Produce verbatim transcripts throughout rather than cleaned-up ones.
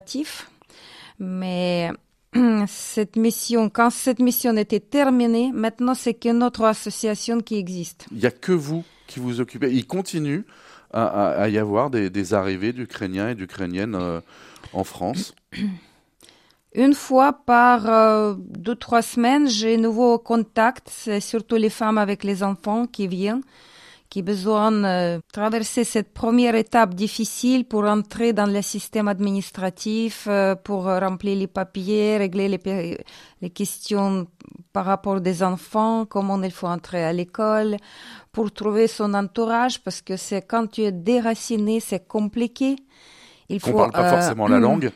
Mais cette mission, quand cette mission était terminée, maintenant c'est que notre association qui existe. Il n'y a que vous qui vous occupez. Il continue à, à, à y avoir des, des arrivées d'Ukrainiens et d'Ukrainiennes euh, en France. Une fois par euh, deux, trois semaines, j'ai nouveau contact. C'est surtout les femmes avec les enfants qui viennent, qui ont besoin de euh, traverser cette première étape difficile pour entrer dans le système administratif, euh, pour remplir les papiers, régler les, les questions par rapport des enfants, comment il faut entrer à l'école, pour trouver son entourage, parce que c'est quand tu es déraciné, c'est compliqué. Il faut, on ne parle pas euh, forcément la langue.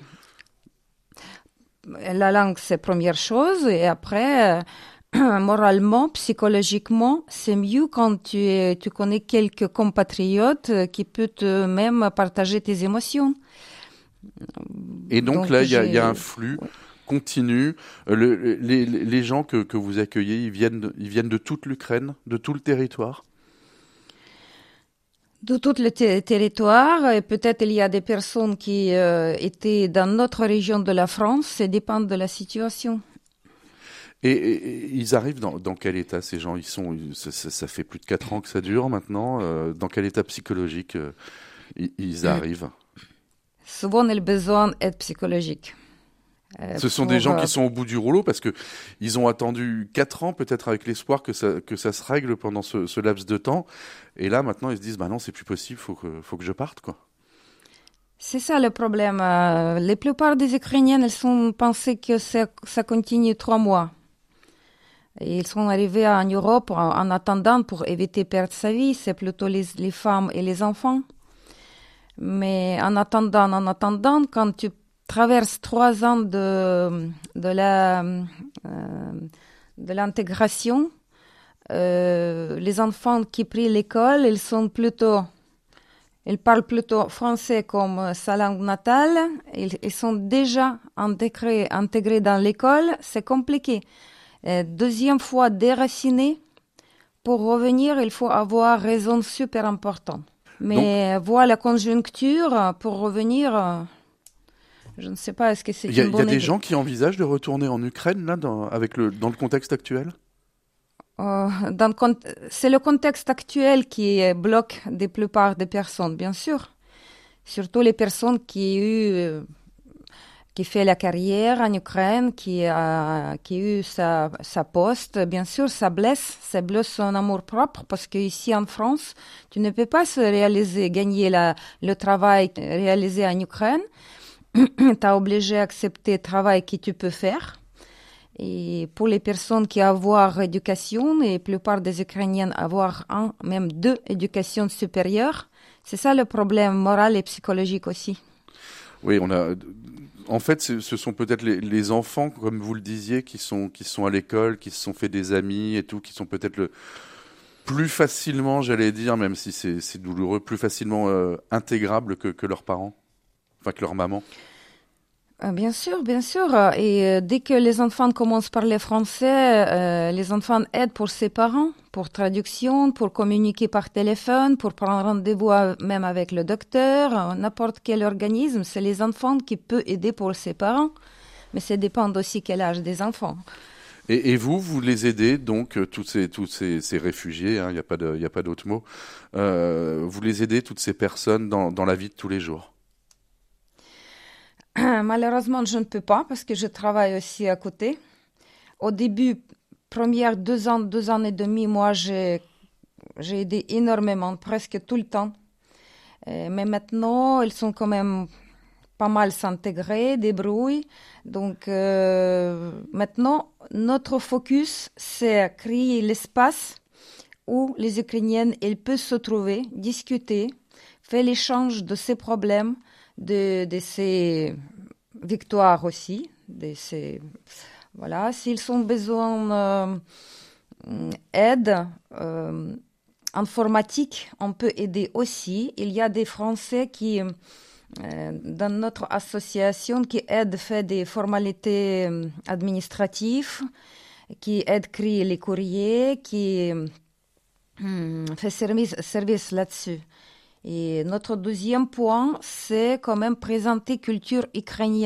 La langue, c'est la première chose, et après, euh, moralement, psychologiquement, c'est mieux quand tu, es, tu connais quelques compatriotes qui peuvent te même partager tes émotions. Et donc, donc là, il y, y a un flux continu. Le, les, les gens que, que vous accueillez, ils viennent, de, ils viennent de toute l'Ukraine, de tout le territoire ? De tout le ter- territoire, et peut-être il y a des personnes qui euh, étaient dans notre région de la France, ça dépend de la situation. Et, et, et ils arrivent dans, dans quel état, ces gens ? Ils sont, ça, ça, ça fait plus de quatre ans que ça dure maintenant. Euh, dans quel état psychologique euh, ils, ils arrivent ? Souvent, le besoin est psychologique. Euh, Ce sont pour, des gens qui sont au bout du rouleau parce que ils ont attendu quatre ans, peut-être avec l'espoir que ça que ça se règle pendant ce, ce laps de temps. Et là, maintenant, ils se disent, bah non, c'est plus possible, faut que faut que je parte, quoi. C'est ça le problème. Euh, la plupart des Ukrainiennes, elles sont pensées que ça, ça continue trois mois. Et ils sont arrivés en Europe en, en attendant pour éviter de perdre sa vie. C'est plutôt les, les femmes et les enfants. Mais en attendant, en attendant, quand tu traverse trois ans de, de, la, euh, de l'intégration. Euh, les enfants qui prennent l'école, ils sont plutôt, ils parlent plutôt français comme sa langue natale. Ils, ils sont déjà intégrés, intégrés dans l'école. C'est compliqué. Euh, deuxième fois déracinés. Pour revenir, il faut avoir raison super importante. Mais Donc, voir la conjoncture pour revenir. Je ne sais pas, est-ce que c'est y a, une bonne idée ? Il y a des gens qui envisagent de retourner en Ukraine, là, dans, avec le, dans le contexte actuel ? euh, dans le, C'est le contexte actuel qui bloque la plupart des personnes, bien sûr. Surtout les personnes qui ont eu, qui fait la carrière en Ukraine, qui a, qui a eu sa, sa poste. Bien sûr, ça blesse, ça blesse son amour propre, parce qu'ici en France, tu ne peux pas se réaliser, gagner la, le travail réalisé en Ukraine. Tu es obligé d'accepter le travail que tu peux faire. Et pour les personnes qui ont éducation, et la plupart des Ukrainiennes avoir un, même deux éducations supérieures, c'est ça le problème moral et psychologique aussi. Oui, on a. En fait, ce sont peut-être les, les enfants, comme vous le disiez, qui sont, qui sont à l'école, qui se sont fait des amis et tout, qui sont peut-être le plus facilement, j'allais dire, même si c'est, c'est douloureux, plus facilement euh, intégrables que, que leurs parents. Enfin, que leur maman. Euh, bien sûr, bien sûr. Et euh, dès que les enfants commencent à parler français, euh, les enfants aident pour ses parents, pour traduction, pour communiquer par téléphone, pour prendre rendez-vous à, même avec le docteur, n'importe quel organisme. C'est les enfants qui peuvent aider pour ses parents. Mais ça dépend aussi quel âge des enfants. Et, et vous, vous les aidez, donc, tous ces, tous ces, ces réfugiés, il hein, n'y a pas de, y a pas d'autre mot, euh, vous les aidez, toutes ces personnes, dans, dans la vie de tous les jours ? Malheureusement, je ne peux pas parce que je travaille aussi à côté. Au début, premières deux ans, deux ans et demi, moi, j'ai, j'ai aidé énormément, presque tout le temps. Euh, mais maintenant, ils sont quand même pas mal s'intégrer, débrouillent. Donc, euh, maintenant, notre focus, c'est créer l'espace où les Ukrainiennes, elles peuvent se trouver, discuter, faire l'échange de ces problèmes, de, de ces victoires aussi, de ces, voilà, s'ils ont besoin d'aide euh, informatique, on peut aider aussi. Il y a des Français qui, euh, dans notre association, qui aident à faire des formalités administratives, qui aident à créer les courriers, qui euh, fait service, service là-dessus. Et notre deuxième point, c'est quand même présenter culture ukrainienne.